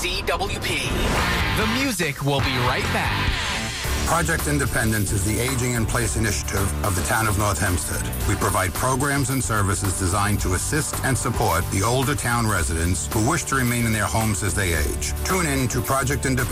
CWP. The music will be right back. Project Independence is the Aging in Place initiative of the town of North Hempstead. We provide programs and services designed to assist and support the older town residents who wish to remain in their homes as they age. Tune in to Project Independence